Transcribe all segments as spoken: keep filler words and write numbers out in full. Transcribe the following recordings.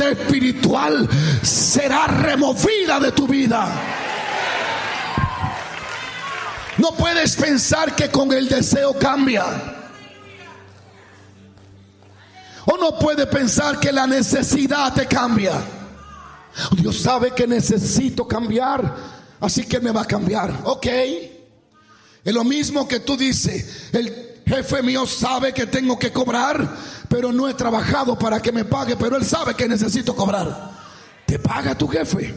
espiritual será removida de tu vida. No puedes pensar que con el deseo cambia. O no puedes pensar que la necesidad te cambia. Dios sabe que necesito cambiar, así que me va a cambiar. Ok. Es lo mismo que tú dices: el jefe mío sabe que tengo que cobrar, pero no he trabajado para que me pague, pero él sabe que necesito cobrar. ¿Te paga tu jefe?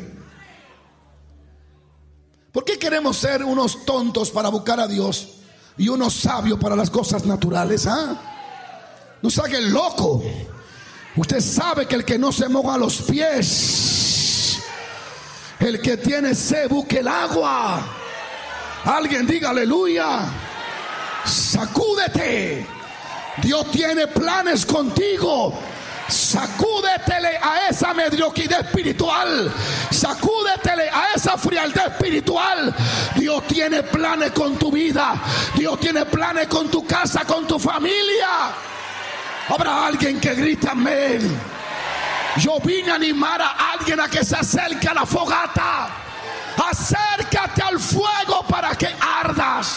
¿Por qué queremos ser unos tontos para buscar a Dios y unos sabios para las cosas naturales? ¿Ah? No se haga el loco. Usted sabe que el que no se moja los pies, el que tiene sed busque el agua. Alguien diga aleluya. Sacúdete. Dios tiene planes contigo. Sacúdetele a esa mediocridad espiritual. Sacúdetele a esa frialdad espiritual. Dios tiene planes con tu vida. Dios tiene planes con tu casa, con tu familia. Habrá alguien que grita amén. Yo vine a animar a alguien a que se acerque a la fogata. Acércate al fuego para que ardas.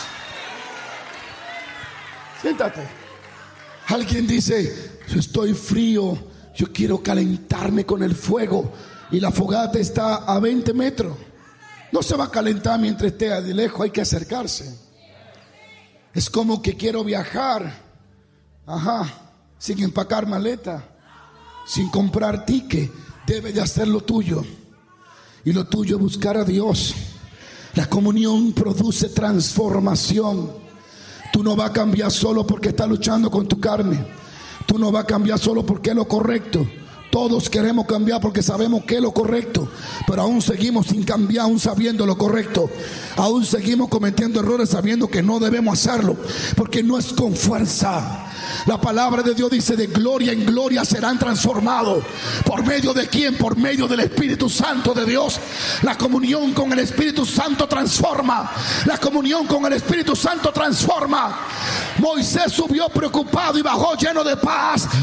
Siéntate. Alguien dice: yo estoy frío, yo quiero calentarme con el fuego. Y la fogata está a veinte metros. No se va a calentar mientras esté de lejos, hay que acercarse. Es como que quiero viajar, ajá, sin empacar maleta, sin comprar ticket. Debe de hacer lo tuyo. Y lo tuyo es buscar a Dios. La comunión produce transformación. Tú no vas a cambiar solo porque estás luchando con tu carne. Tú no vas a cambiar solo porque es lo correcto. Todos queremos cambiar porque sabemos que es lo correcto, pero aún seguimos sin cambiar, aún sabiendo lo correcto. Aún seguimos cometiendo errores sabiendo que no debemos hacerlo, porque no es con fuerza. La palabra de Dios dice: de gloria en gloria serán transformados. ¿Por medio de quién? Por medio del Espíritu Santo de Dios. La comunión con el Espíritu Santo transforma. La comunión con el Espíritu Santo transforma. Moisés subió preocupado y bajó lleno de paz.